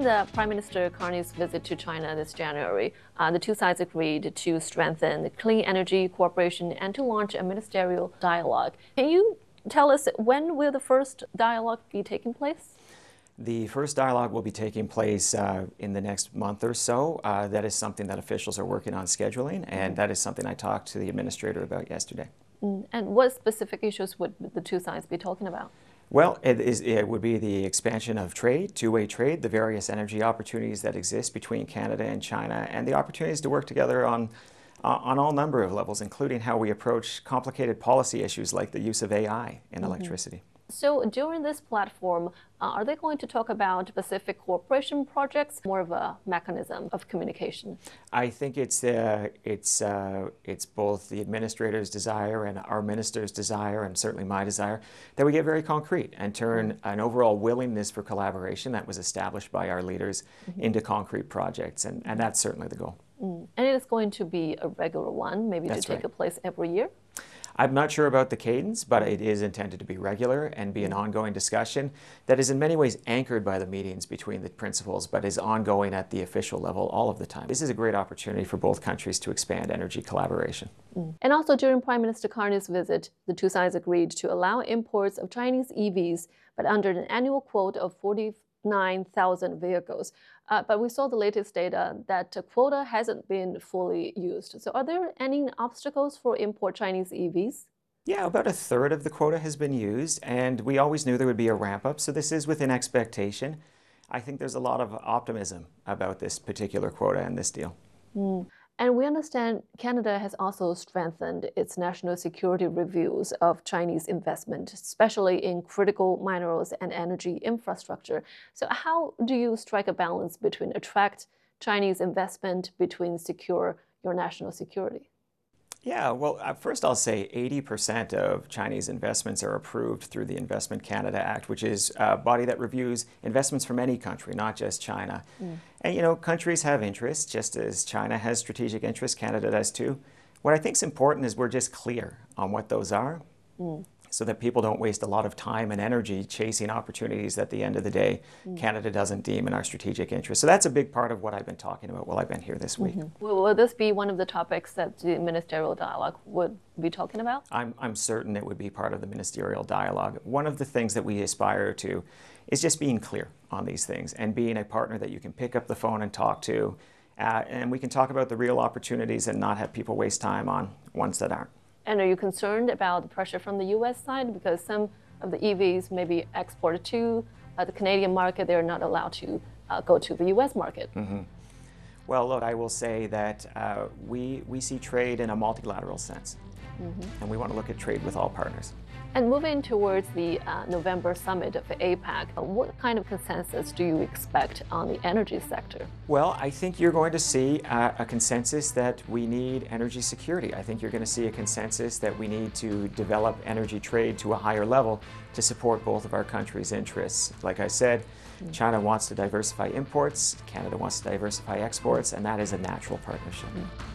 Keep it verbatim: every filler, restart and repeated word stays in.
uh, Prime Minister Carney's visit to China this January, uh, the two sides agreed to strengthen clean energy cooperation and to launch a ministerial dialogue. Can you tell us when will the first dialogue be taking place? The first dialogue will be taking place uh, in the next month or so. Uh, that is something that officials are working on scheduling, and that is something I talked to the administrator about yesterday. Mm. And what specific issues would the two sides be talking about? Well, it, is, it would be the expansion of trade, two-way trade, the various energy opportunities that exist between Canada and China, and the opportunities to work together on, uh, on all number of levels, including how we approach complicated policy issues like the use of A I in mm-hmm. electricity. So during this platform, uh, are they going to talk about specific cooperation projects, more of a mechanism of communication? I think it's uh, it's uh, it's both the administrator's desire and our minister's desire, and certainly my desire, that we get very concrete and turn mm-hmm. an overall willingness for collaboration that was established by our leaders mm-hmm. into concrete projects, and, and that's certainly the goal. Mm. And it is going to be a regular one, maybe that's to take right. place every year? I'm not sure about the cadence, but it is intended to be regular and be an ongoing discussion that is in many ways anchored by the meetings between the principals, but is ongoing at the official level all of the time. This is a great opportunity for both countries to expand energy collaboration. Mm. And also during Prime Minister Carney's visit, the two sides agreed to allow imports of Chinese E Vs, but under an annual quota of forty-nine thousand vehicles. Uh, but we saw the latest data that the quota hasn't been fully used. So are there any obstacles for import Chinese E Vs? Yeah, about a third of the quota has been used, and we always knew there would be a ramp up, so this is within expectation. I think there's a lot of optimism about this particular quota and this deal. Mm. And we understand Canada has also strengthened its national security reviews of Chinese investment, especially in critical minerals and energy infrastructure. So how do you strike a balance between attract Chinese investment, between secure your national security? Yeah, well, uh, first I'll say eighty percent of Chinese investments are approved through the Investment Canada Act, which is a body that reviews investments from any country, not just China. Mm. And, you know, countries have interests, just as China has strategic interests, Canada does too. What I think is important is we're just clear on what those are, mm. so that people don't waste a lot of time and energy chasing opportunities at the end of the day mm. Canada doesn't deem in our strategic interest. So that's a big part of what I've been talking about while I've been here this week. Mm-hmm. Will, will this be one of the topics that the ministerial dialogue would be talking about? I'm, I'm certain it would be part of the ministerial dialogue. One of the things that we aspire to is just being clear on these things and being a partner that you can pick up the phone and talk to, uh, and we can talk about the real opportunities and not have people waste time on ones that aren't. And are you concerned about the pressure from the U S side? Because some of the E Vs may be exported to uh, the Canadian market. They're not allowed to uh, go to the U S market. Mm-hmm. Well, look, I will say that uh, we, we see trade in a multilateral sense. Mm-hmm. And we want to look at trade with all partners. And moving towards the uh, November summit of A PEC, what kind of consensus do you expect on the energy sector? Well, I think you're going to see uh, a consensus that we need energy security. I think you're going to see a consensus that we need to develop energy trade to a higher level to support both of our countries' interests. Like I said, mm-hmm. China wants to diversify imports, Canada wants to diversify exports, and that is a natural partnership. Mm-hmm.